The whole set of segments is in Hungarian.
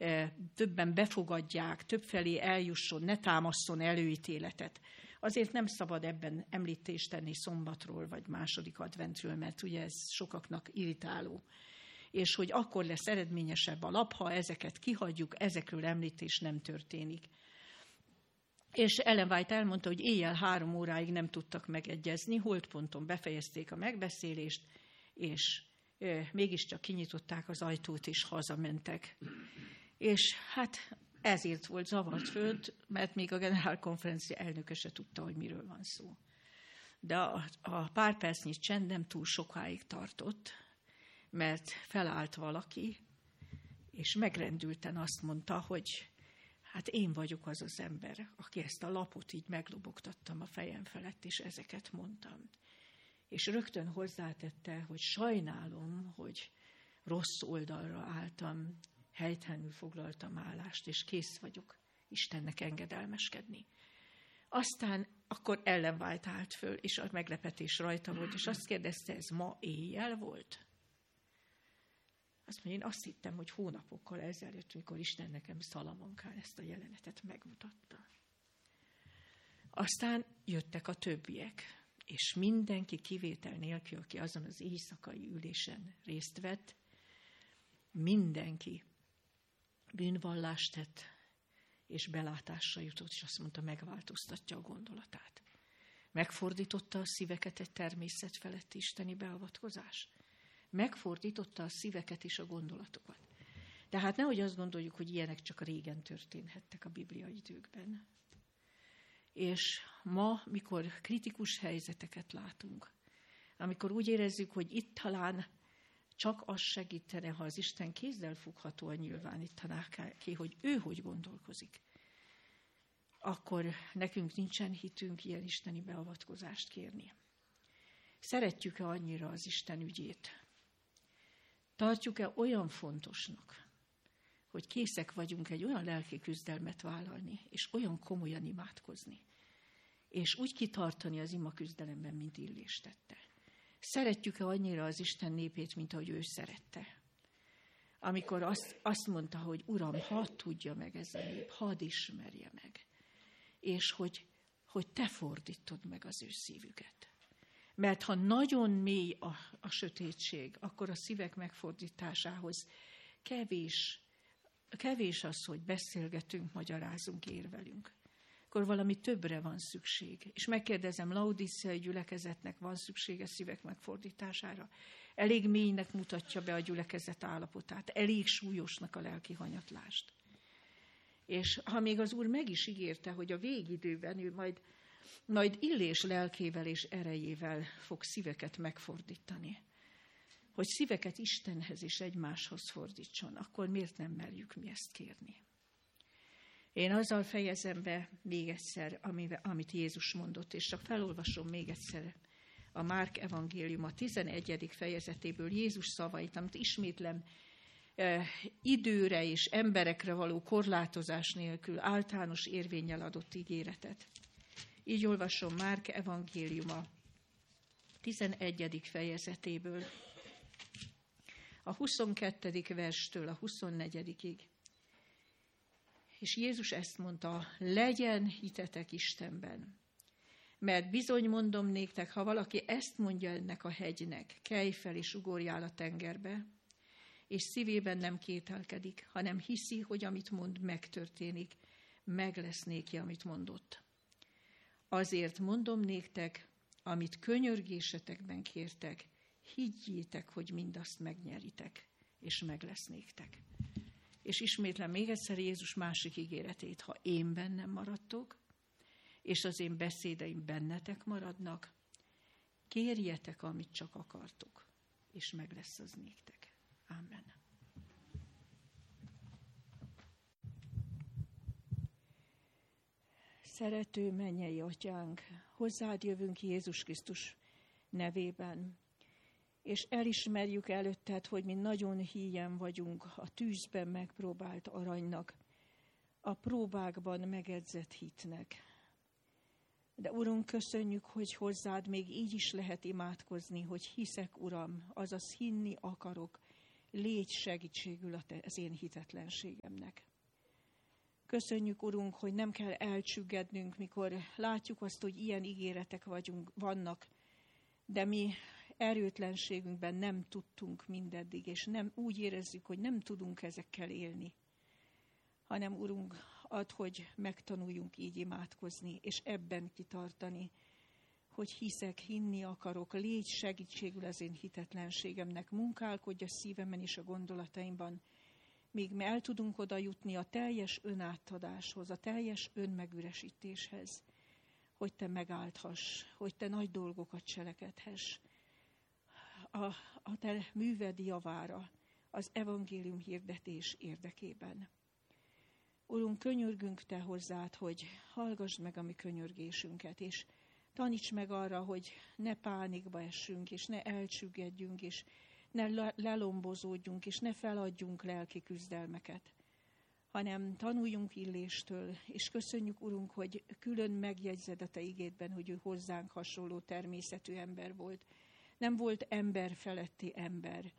többen befogadják, többfelé eljusson, ne támasszon előítéletet. Azért nem szabad ebben említést tenni szombatról, vagy második adventről, mert ugye ez sokaknak irritáló. És hogy akkor lesz eredményesebb a lap, ha ezeket kihagyjuk, ezekről említés nem történik. És Ellen White elmondta, hogy éjjel 3 óráig nem tudtak megegyezni, holdponton befejezték a megbeszélést, és mégiscsak kinyitották az ajtót, és hazamentek. És hát ezért volt zavart föld, mert még a generálkonferencia elnöke se tudta, hogy miről van szó. De a pár percnyi csend nem túl sokáig tartott, mert felállt valaki, és megrendülten azt mondta, hogy hát én vagyok az az ember, aki ezt a lapot így meglobogtattam a fejem felett, és ezeket mondtam. És rögtön hozzátette, hogy sajnálom, hogy rossz oldalra álltam, helytelenül foglaltam állást, és kész vagyok Istennek engedelmeskedni. Aztán akkor Ellen White állt föl, és a meglepetés rajta volt, és azt kérdezte, ez ma éjjel volt? Azt mondja, én azt hittem, hogy hónapokkal ezelőtt, mikor Isten nekem Szalamankán ezt a jelenetet megmutatta. Aztán jöttek a többiek, és mindenki kivétel nélkül, aki azon az éjszakai ülésen részt vett, mindenki bűnvallást tett, és belátásra jutott, és azt mondta, megváltoztatja a gondolatát. Megfordította a szíveket egy természet feletti isteni beavatkozás. Megfordította a szíveket és a gondolatokat. Tehát nehogy azt gondoljuk, hogy ilyenek csak régen történhettek a bibliai időkben. És ma, mikor kritikus helyzeteket látunk, amikor úgy érezzük, hogy itt talán csak az segítene, ha az Isten kézzel foghatóan nyilvánítaná ki, hogy ő hogy gondolkozik, akkor nekünk nincsen hitünk ilyen isteni beavatkozást kérni. Szeretjük-e annyira az Isten ügyét? Tartjuk-e olyan fontosnak, hogy készek vagyunk egy olyan lelki küzdelmet vállalni, és olyan komolyan imádkozni, és úgy kitartani az ima küzdelemben, mint Illés tette? Szeretjük-e annyira az Isten népét, mint ahogy ő szerette? Amikor azt mondta, hogy Uram, hadd tudja meg ez a nép, hadd ismerje meg, és hogy te fordítod meg az ő szívüket. Mert ha nagyon mély a sötétség, akkor a szívek megfordításához kevés az, hogy beszélgetünk, magyarázunk, érvelünk. Akkor valami többre van szükség. És megkérdezem, laodíceai gyülekezetnek van szüksége szívek megfordítására? Elég mélynek mutatja be a gyülekezet állapotát, elég súlyosnak a lelki hanyatlást. És ha még az Úr meg is ígérte, hogy a végidőben ő majd Illés lelkével és erejével fog szíveket megfordítani, hogy szíveket Istenhez és egymáshoz fordítson, akkor miért nem merjük mi ezt kérni? Én azzal fejezem be még egyszer, amit Jézus mondott, és csak felolvasom még egyszer a Márk evangélium a 11. fejezetéből Jézus szavait, amit ismétlem, időre és emberekre való korlátozás nélkül általános érvénnyel adott ígéretet. Így olvasom Márk evangéliuma 11. fejezetéből, a 22. verstől a 24-ig. És Jézus ezt mondta, legyen hitetek Istenben. Mert bizony mondom néktek, ha valaki ezt mondja ennek a hegynek, kelj fel és ugorjál a tengerbe, és szívében nem kételkedik, hanem hiszi, hogy amit mond, megtörténik, meg lesz néki, amit mondott. Azért mondom néktek, amit könyörgésetekben kértek, higgyétek, hogy mindazt megnyeritek, és meg lesz néktek. És ismétlem még egyszer Jézus másik ígéretét, ha én bennem maradtok, és az én beszédeim bennetek maradnak, kérjetek, amit csak akartok, és meg lesz az néktek. Amen. Szerető mennyei Atyánk, hozzád jövünk Jézus Krisztus nevében, és elismerjük előtted, hogy mi nagyon híjen vagyunk a tűzben megpróbált aranynak, a próbákban megedzett hitnek. De Urunk, köszönjük, hogy hozzád még így is lehet imádkozni, hogy hiszek, Uram, azaz hinni akarok, légy segítségül az én hitetlenségemnek. Köszönjük, Urunk, hogy nem kell elcsüggednünk, mikor látjuk azt, hogy ilyen ígéretek vannak, de mi erőtlenségünkben nem tudtunk mindeddig, és nem úgy érezzük, hogy nem tudunk ezekkel élni. Hanem, Urunk, add, hogy megtanuljunk így imádkozni, és ebben kitartani, hogy hiszek, hinni akarok, légy segítségül az én hitetlenségemnek, munkálkodj a szívemen és a gondolataimban, míg mi el tudunk oda jutni a teljes önátadáshoz, a teljes önmegüresítéshez, hogy te megállthass, hogy te nagy dolgokat cselekedhess a te műved javára, az evangélium hirdetés érdekében. Urunk, könyörgünk te hozzád, hogy hallgass meg a mi könyörgésünket, és taníts meg arra, hogy ne pánikba essünk, és ne elcsüggedjünk, és ne lelombozódjunk, és ne feladjunk lelki küzdelmeket, hanem tanuljunk Illéstől, és köszönjük, Urunk, hogy külön megjegyzed a te igédben, hogy ő hozzánk hasonló természetű ember volt. Nem volt ember feletti ember.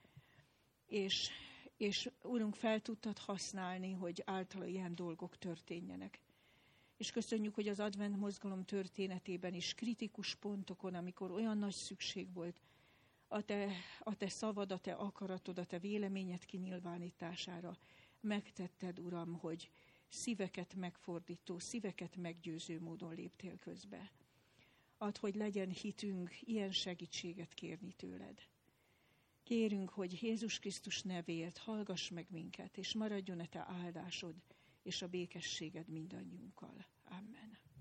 És Urunk, fel tudtad használni, hogy általa ilyen dolgok történjenek. És köszönjük, hogy az advent mozgalom történetében is kritikus pontokon, amikor olyan nagy szükség volt a te szavad, a te akaratod, a te véleményed kinyilvánítására, megtetted, Uram, hogy szíveket megfordító, szíveket meggyőző módon léptél közbe. Add, hogy legyen hitünk ilyen segítséget kérni tőled. Kérünk, hogy Jézus Krisztus nevéért hallgass meg minket, és maradjon a te áldásod és a békességed mindannyiunkkal. Amen.